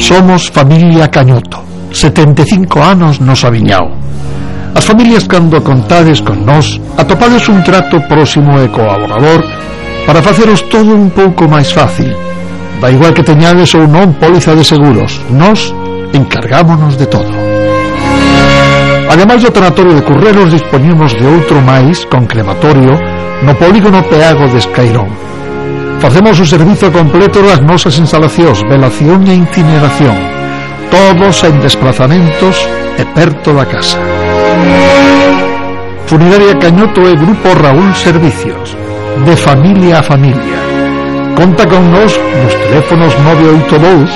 Somos familia Cañoto, 75 anos nos aviñao. As familias, cando contades con nós, atopades un trato próximo e colaborador para faceros todo un pouco máis fácil. Da igual que teñades ou non póliza de seguros, nós encargámonos de todo. Ademais do tanatorio de Currelos, dispoñemos de outro máis con crematorio no polígono Peago de Escairón. Facemos o servizo completo das nosas instalacións, velación e incineración, todos en desplazamentos e perto da casa. Funeraria Cañoto e Grupo Raúl Servicios, de familia a familia. Conta con nos nos teléfonos 982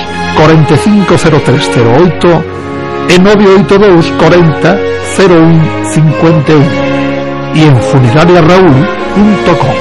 450308 e 982 40 0151 e en funerariaraúl.com.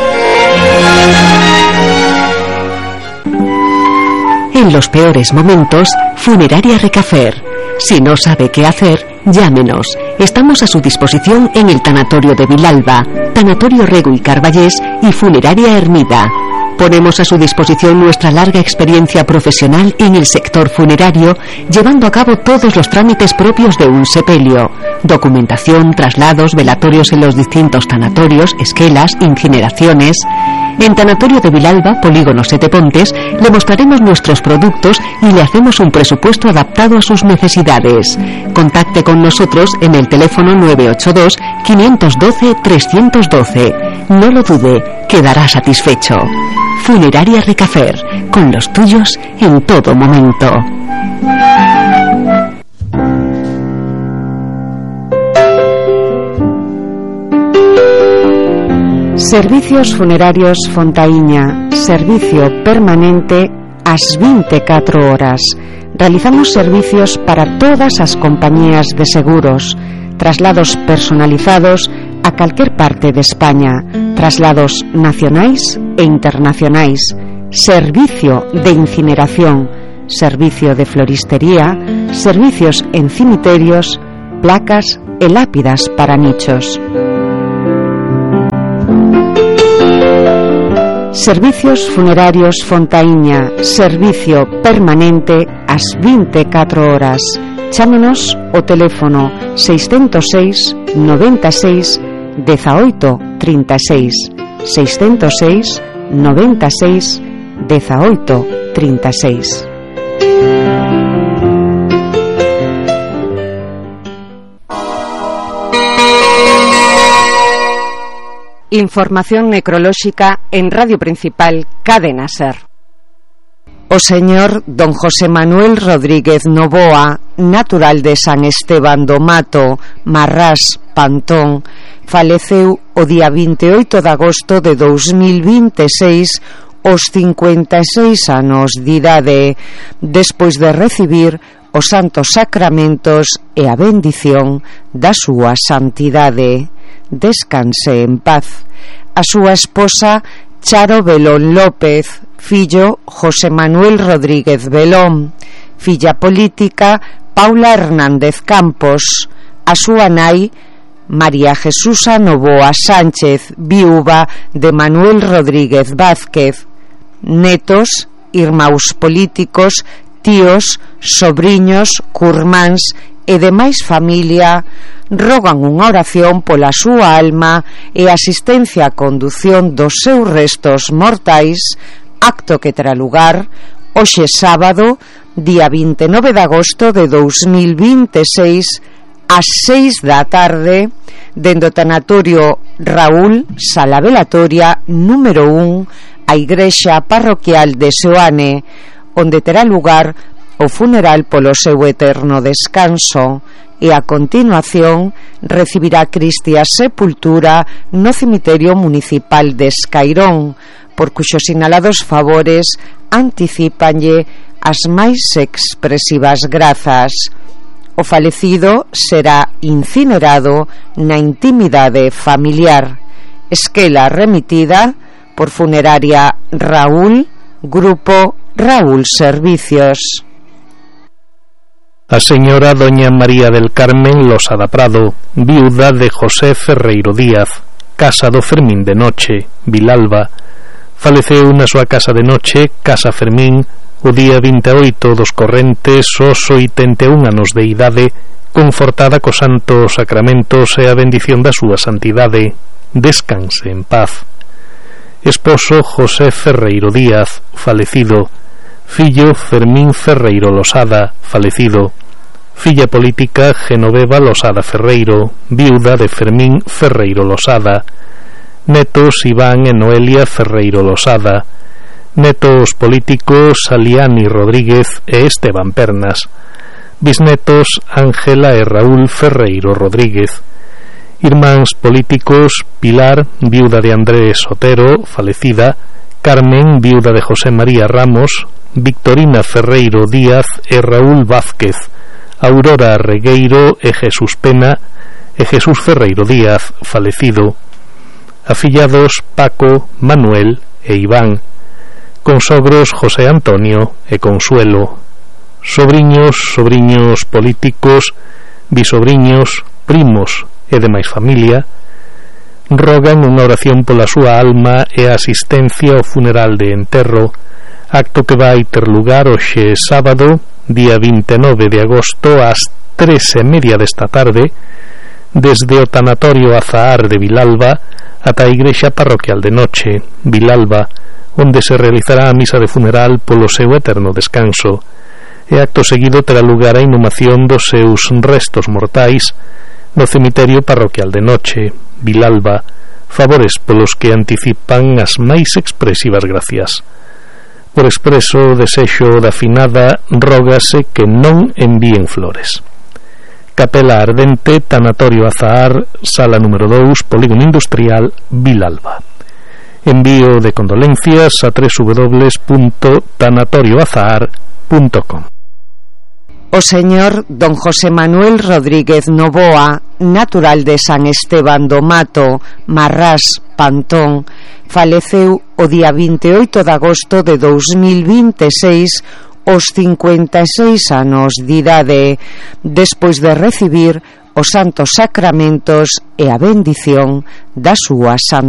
En los peores momentos, Funeraria Recafer. Si no sabe qué hacer, llámenos. Estamos a su disposición en el Tanatorio de Vilalba, Tanatorio Rego y Carballés y Funeraria Hermida. Ponemos a su disposición nuestra larga experiencia profesional en el sector funerario, llevando a cabo todos los trámites propios de un sepelio: documentación, traslados, velatorios en los distintos tanatorios, esquelas, incineraciones. En Tanatorio de Vilalba, Polígono Sete Pontes, le mostraremos nuestros productos y le hacemos un presupuesto adaptado a sus necesidades. Contacte con nosotros en el teléfono 982 512 312. No lo dude, quedará satisfecho. Funeraria Recafer, con los tuyos en todo momento. Servicios Funerarios Fontaíña, servicio permanente ás 24 horas. Realizamos servicios para todas as compañías de seguros, traslados personalizados a calquer parte de España, traslados nacionais e internacionais, servicio de incineración, servicio de floristería, servicios en cimiterios, placas e lápidas para nichos. Servicios Funerarios Fontaíña, servicio permanente ás 24 horas. Chámenos o teléfono 606 96 18 36, 606 96 18 36. Información necrolóxica en Radio Principal, Cadena Ser. O señor don José Manuel Rodríguez Novoa, natural de San Esteban do Mato, Marrás, Pantón, faleceu o día 28 de agosto de 2026 aos 56 anos de idade, despois de recibir os santos sacramentos e a bendición da súa santidade. Descanse en paz. A súa esposa Charo Belón López, fillo José Manuel Rodríguez Belón, filla política Paula Hernández Campos, a súa nai María Jesusa Novoa Sánchez, viúva de Manuel Rodríguez Vázquez, netos, irmáns políticos, tíos, sobriños, curmáns e demais familia rogan unha oración pola súa alma e asistencia a condución dos seus restos mortais, acto que terá lugar hoxe sábado, día 29 de agosto de 2026 ás 6 da tarde dende o tanatorio Raúl, sala velatoria número 1, a igrexa parroquial de Seoane, onde terá lugar o funeral polo seu eterno descanso e a continuación recibirá Cristia sepultura no cemiterio municipal de Escairón, por cuxos sinalados favores anticípanlle as máis expresivas grazas. O falecido será incinerado na intimidade familiar. Esquela remitida por Funeraria Raúl, Grupo Raúl Servicios. A señora doña María del Carmen Losada Prado, viuda de José Ferreiro Díaz, Casa do Fermín de Noche, Vilalba, faleceu na súa casa de noche, Casa Fermín, O día 28 dos correntes os 81 anos de idade, confortada cos santos sacramentos e a bendición da súa santidade. Descanse en paz. Esposo José Ferreiro Díaz, falecido. Fillo Fermín Ferreiro Losada, falecido. Filla política Genoveva Losada Ferreiro, viuda de Fermín Ferreiro Losada. Netos Iván e Noelia Ferreiro Losada. Netos políticos Aliani Rodríguez e Esteban Pernas. Bisnetos Ángela e Raúl Ferreiro Rodríguez. Irmáns políticos Pilar, viuda de Andrés Otero, falecida. Carmen, viuda de José María Ramos. Victorina Ferreiro Díaz e Raúl Vázquez. Aurora Regueiro e Jesús Pena e Jesús Ferreiro Díaz, falecido. Afillados Paco, Manuel e Iván. Consogros José Antonio e Consuelo. Sobriños políticos, bisobriños, primos e demais familia rogan unha oración pola súa alma e a asistencia ao funeral de enterro, acto que vai ter lugar hoxe sábado, día 29 de agosto ás 3:30 desta tarde, desde o tanatorio Azahar de Vilalba ata a igrexa parroquial de Noche, Vilalba, onde se realizará a misa de funeral polo seu eterno descanso, e acto seguido terá lugar a inhumación dos seus restos mortais no cemiterio parroquial de Noche, Vilalba, favores polos que anticipan as máis expresivas gracias. Por expreso desexo da finada, rógase que non envíen flores. Capela Ardente, Tanatorio Azahar, sala número 2, Polígono Industrial, Vilalba. Envío de condolencias a www.tanatorioazahar.com. O señor don José Manuel Rodríguez Novoa, natural de San Esteban do Mato, Marrás, Pantón, faleceu o día 28 de agosto de 2026 aos 56 anos de idade, despois de recibir os santos sacramentos e a bendición da súa santidade.